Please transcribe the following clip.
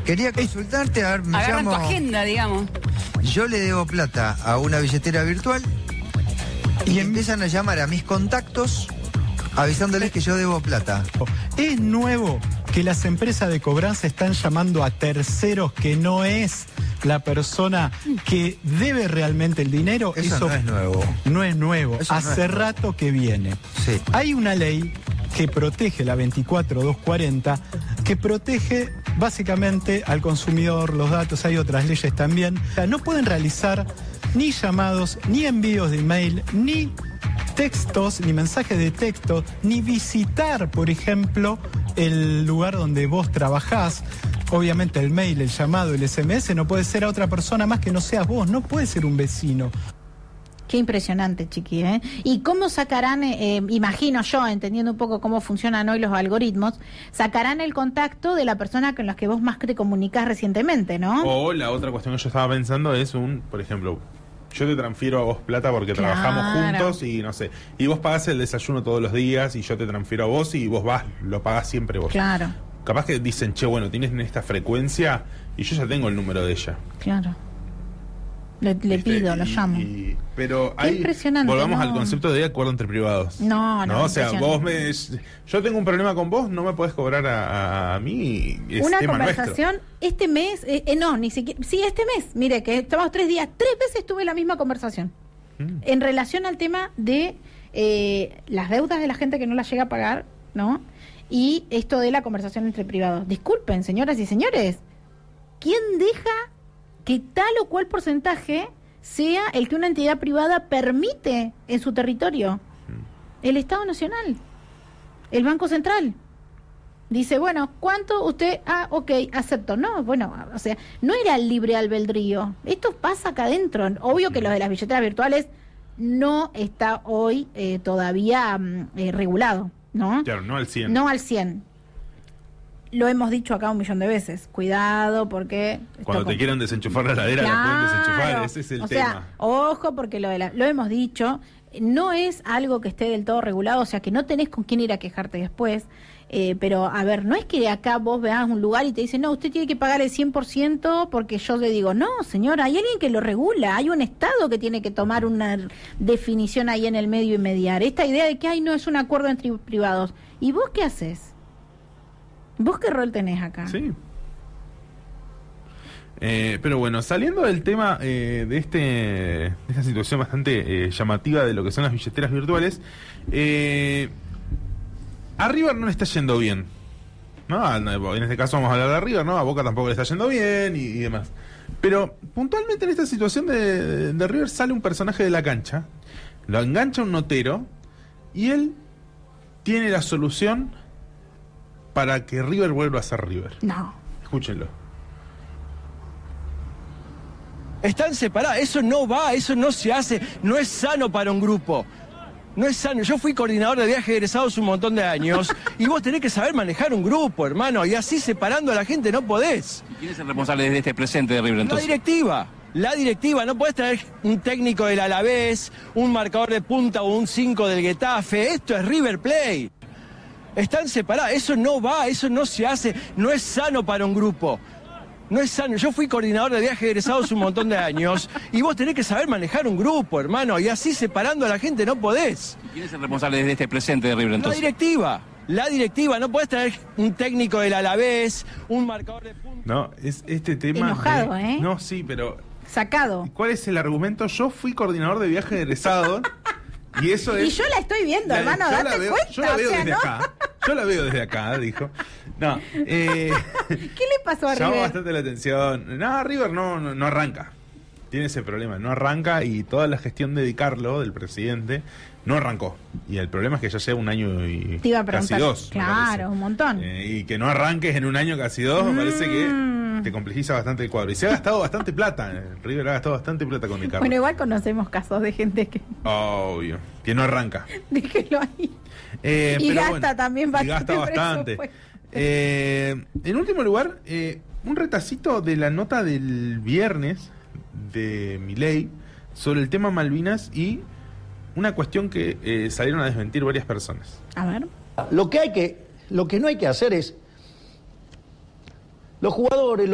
Quería consultarte, a ver, me Agarran llamo... tu agenda, digamos. Yo le debo plata a una billetera virtual y empiezan a llamar a mis contactos avisándoles que yo debo plata. Es nuevo que las empresas de cobranza están llamando a terceros que no es la persona que debe realmente el dinero. Eso no es nuevo. No es nuevo. Eso no Hace es nuevo. rato que viene. Sí. Hay una ley que protege, la 24240, que protege básicamente al consumidor, los datos. Hay otras leyes también. O sea, no pueden realizar ni llamados, ni envíos de email, ni textos, ni mensajes de texto, ni visitar, por ejemplo, el lugar donde vos trabajás. Obviamente el mail, el llamado, el SMS no puede ser a otra persona más que no seas vos, no puede ser un vecino. Qué impresionante, Chiqui, ¿eh? ¿Y cómo sacarán, imagino yo, entendiendo un poco cómo funcionan hoy los algoritmos, sacarán el contacto de la persona con la que vos más te comunicás recientemente, ¿no? O la otra cuestión que yo estaba pensando es por ejemplo, yo te transfiero a vos plata porque trabajamos juntos y no sé, y vos pagás el desayuno todos los días y yo te transfiero a vos y vos vas, lo pagás siempre vos. Claro. Capaz que dicen, che, bueno, tienes esta frecuencia y yo ya tengo el número de ella. Claro. Le pido, lo llamo. Pero Qué ahí impresionante, volvamos ¿no? al concepto de acuerdo entre privados. No, O sea, yo tengo un problema con vos, no me podés cobrar a mí. Es una tema conversación nuestro. este mes, no, ni siquiera, sí, este mes, mire que estamos 3 días, 3 veces tuve la misma conversación en relación al tema de las deudas de la gente que no las llega a pagar, ¿no? Y esto de la conversación entre privados. Disculpen, señoras y señores, ¿quién deja que tal o cual porcentaje sea el que una entidad privada permite en su territorio? El Estado Nacional, el Banco Central. Dice, bueno, ¿cuánto usted? Ah, ok, acepto. No, bueno, o sea, no era el libre albedrío. Esto pasa acá adentro. Obvio que lo de las billeteras virtuales no está hoy todavía regulado, ¿no? Claro, no al 100. No al 100. Lo hemos dicho acá 1.000.000 de veces. Cuidado, porque... Cuando te quieran desenchufar la heladera, la pueden desenchufar. Ese es el tema. Sea, ojo, porque lo hemos dicho, no es algo que esté del todo regulado, o sea, que no tenés con quién ir a quejarte después. Pero, a ver, no es que acá vos veas un lugar y te dicen, no, usted tiene que pagar el 100% porque yo le digo, no, señora, hay alguien que lo regula, hay un Estado que tiene que tomar una definición ahí en el medio y mediar. Esta idea de que, ay, no, es un acuerdo entre privados. ¿Y vos qué haces? ¿Vos qué rol tenés acá? Sí. Pero bueno, saliendo del tema de esta situación bastante llamativa de lo que son las billeteras virtuales, a River no le está yendo bien, ¿no? En este caso vamos a hablar de River, ¿no? A Boca tampoco le está yendo bien y demás. Pero puntualmente en esta situación de River sale un personaje de la cancha, lo engancha un notero y él tiene la solución para que River vuelva a ser River. No. Escúchenlo. Están separados, eso no va, eso no se hace, no es sano para un grupo. No es sano. Yo fui coordinador de viajes egresados un montón de años y vos tenés que saber manejar un grupo, hermano, y así separando a la gente no podés. ¿Y quién es el responsable de este presente de River entonces? La directiva, no podés traer un técnico del Alavés, un marcador de punta o un 5 del Getafe, esto es River Plate. Están separados, eso no va, eso no se hace, no es sano para un grupo. No es sano. Yo fui coordinador de viajes egresados un montón de años y vos tenés que saber manejar un grupo, hermano, y así separando a la gente no podés. ¿Y quién es el responsable de este presente de River entonces? La directiva, no podés traer un técnico del Alavés, un marcador de punta. No, es este tema. Enojado, ¿eh? No, sí, pero. Sacado. ¿Cuál es el argumento? Yo fui coordinador de viaje egresado. Y eso es. Y yo la estoy viendo, hermano, date cuenta. Yo la veo desde ¿no? acá. Yo la veo desde acá, dijo. No. ¿Qué le pasó a Llamó River? bastante la atención. No, River no arranca. Tiene ese problema. No arranca y toda la gestión de Di Carlo, del presidente, no arrancó. Y el problema es que ya lleva un año y Te iba a casi preguntar. 2. Claro, un montón. Y que no arranques en un año casi 2, me parece que te complejiza bastante el cuadro. Y se ha gastado bastante plata. River ha gastado bastante plata con Di Carlo. Bueno, igual conocemos casos de gente que... Obvio. Que no arranca. Déjelo ahí. Y gasta también bastante. Y gasta bastante. En último lugar, un retacito de la nota del viernes de Milei sobre el tema Malvinas y una cuestión que salieron a desmentir varias personas. A ver. Lo que no hay que hacer es los jugadores,